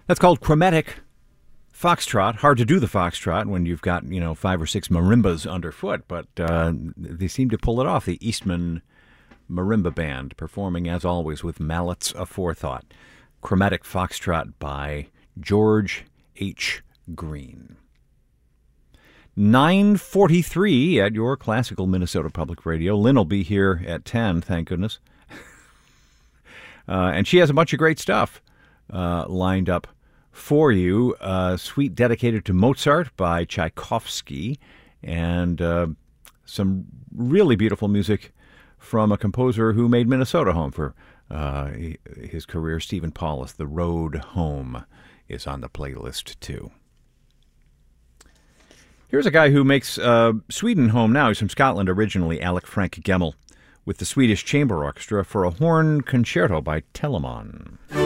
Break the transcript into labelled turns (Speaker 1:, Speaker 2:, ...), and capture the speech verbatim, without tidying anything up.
Speaker 1: That's called Chromatic Foxtrot. Hard to do the foxtrot when you've got, you know, five or six marimbas underfoot, but uh, they seem to pull it off. The Eastman Marimba Band performing, as always, with mallets aforethought. Chromatic Foxtrot by George H. Green. nine forty-three at your classical Minnesota Public Radio. Lynn will be here at ten, thank goodness. uh, and she has a bunch of great stuff uh, lined up for you. A suite dedicated to Mozart by Tchaikovsky, and uh, some really beautiful music from a composer who made Minnesota home for uh, his career, Stephen Paulus. The Road Home is on the playlist, too. Here's a guy who makes uh, Sweden home now. He's from Scotland originally, Alec Frank Gemmel, with the Swedish Chamber Orchestra for a horn concerto by Telemann.